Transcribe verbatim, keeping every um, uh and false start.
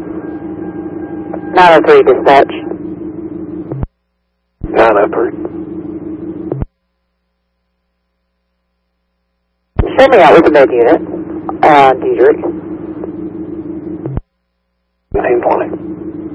nine oh three dispatch. nine oh three. Send me out with the med unit on Diedrich.